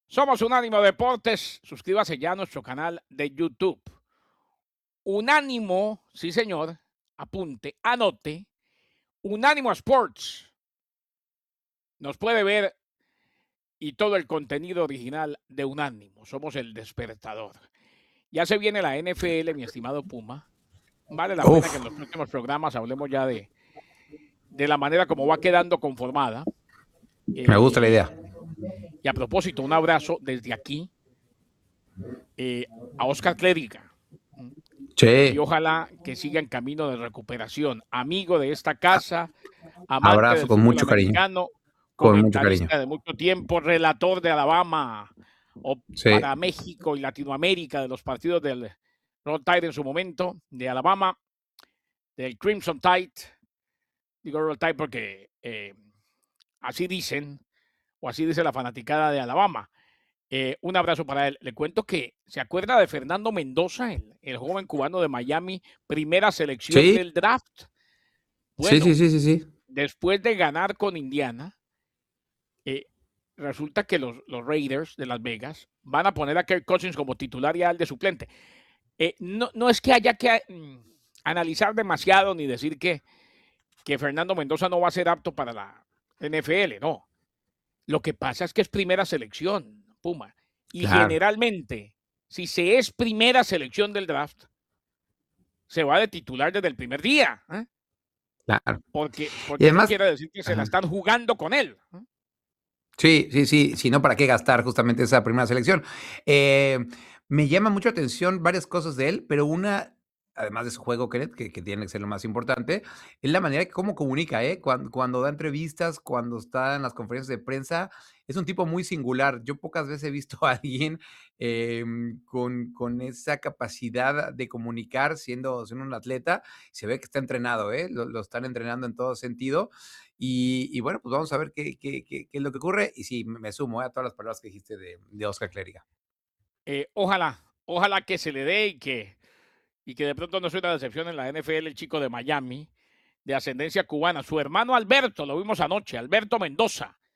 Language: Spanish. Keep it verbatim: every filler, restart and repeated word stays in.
Somos Unánimo Deportes. Suscríbase ya a nuestro canal de YouTube. Unánimo, sí señor, apunte, anote, Unánimo Sports. Nos puede ver y todo el contenido original de Unánimo. Somos el despertador. Ya se viene la N F L, mi estimado Puma. Vale la pena Uf. que en los próximos programas hablemos ya de, de la manera como va quedando conformada. Me gusta la Eh, idea. y a propósito, un abrazo desde aquí eh, a Oscar Clériga. Y Sí. ojalá que siga en camino de recuperación. Amigo de esta casa, amante Abrazo del con fútbol mucho cariño. americano, Con mucho cariño. comentarista de mucho tiempo, relator de Alabama o Sí. para México y Latinoamérica de los partidos del Roll Tide en su momento, de Alabama, del Crimson Tide. Digo Roll Tide porque eh, así dicen, o así dice la fanaticada de Alabama. Eh, un abrazo para él. Le cuento que se acuerda de Fernando Mendoza, el, el joven cubano de Miami, primera selección Sí. del draft. Sí, Bueno, sí, sí, sí, sí. después de ganar con Indiana, eh, resulta que los, los Raiders de Las Vegas van a poner a Kirk Cousins como titular y al de suplente. Eh, no, no es que haya que mm, analizar demasiado ni decir que, que Fernando Mendoza no va a ser apto para la N F L, no. Lo que pasa es que es primera selección, Puma. Y Claro. generalmente, si se es primera selección del draft, se va de titular desde el primer día. ¿eh? Claro. Porque, Y porque eso además, quiere decir que se la ajá. están jugando con él. ¿eh? Sí, sí, sí, si no, ¿para qué gastar justamente esa primera selección? Eh, me llama mucho la atención varias cosas de él, pero una, además de su juego, Kenneth, que, que tiene que ser lo más importante, es la manera que cómo comunica, ¿eh? Cuando, cuando da entrevistas, cuando está en las conferencias de prensa, es un tipo muy singular. Yo pocas veces he visto a alguien eh, con, con esa capacidad de comunicar siendo, siendo un atleta. Se ve que está entrenado, ¿eh? Lo, lo están entrenando en todo sentido. Y, y, bueno, pues vamos a ver qué, qué, qué, qué es lo que ocurre. Y sí, me sumo ¿eh? a todas las palabras que dijiste de, de Oscar Clériga. Eh, ojalá, ojalá que se le dé y que, y que de pronto no sea una decepción en la N F L el chico de Miami, de ascendencia cubana. Su hermano Alberto, lo vimos anoche, Alberto Mendoza,